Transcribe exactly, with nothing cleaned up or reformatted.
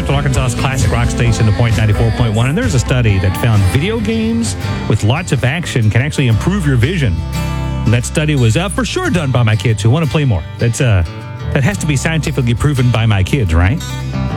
Central Arkansas's classic rock station, The Point ninety-four point one. And there's a study that found video games with lots of action can actually improve your vision. And that study was uh, for sure done by my kids who want to play more. That's uh, that has to be scientifically proven by my kids, right?